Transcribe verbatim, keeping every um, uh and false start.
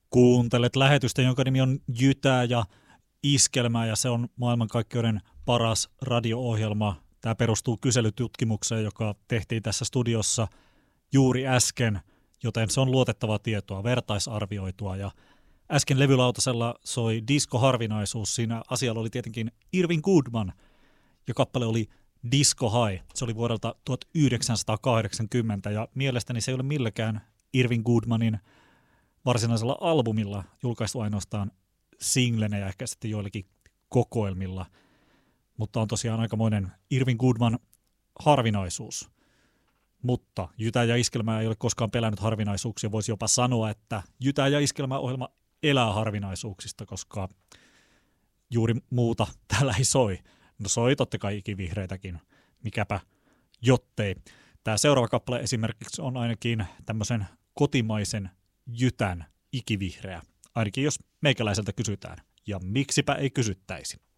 Kuuntelet lähetystä, jonka nimi on Jytää ja Iskelmää, ja se on maailmankaikkeuden paras radio-ohjelma. Tämä perustuu kyselytutkimukseen, joka tehtiin tässä studiossa juuri äsken, joten se on luotettavaa tietoa, vertaisarvioitua. Ja äsken levylautasella soi Disco-harvinaisuus. Siinä asialla oli tietenkin Irving Goodman, ja kappale oli Disco High. Se oli vuodelta tuhatyhdeksänsataakahdeksankymmentä, ja mielestäni se ei ole milläkään Irving Goodmanin varsinaisella albumilla julkaistu ainoastaan singlenä ja ehkä sitten joillekin kokoelmilla, mutta on tosiaan aikamoinen Irving Goodman harvinaisuus. Mutta Jytää ja Iskelmää ei ole koskaan pelännyt harvinaisuuksia. Voisi jopa sanoa, että Jytää ja Iskelmää-ohjelma elää harvinaisuuksista, koska juuri muuta täällä ei soi. No soi totta kai ikivihreitäkin, mikäpä jottei. Tämä seuraava kappale esimerkiksi on ainakin tämmöisen kotimaisen jytän ikivihreä, ainakin jos meikäläiseltä kysytään. Ja miksipä ei kysyttäisi.